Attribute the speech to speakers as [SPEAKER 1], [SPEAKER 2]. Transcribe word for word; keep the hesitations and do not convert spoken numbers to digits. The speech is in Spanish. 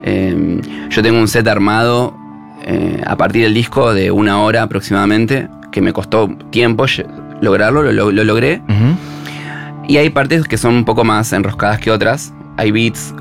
[SPEAKER 1] Eh, yo tengo un set armado eh, a partir del disco de una hora aproximadamente, que me costó tiempo lograrlo, lo, lo, lo logré. Uh-huh. Y hay partes que son un poco más enroscadas que otras. Hay beats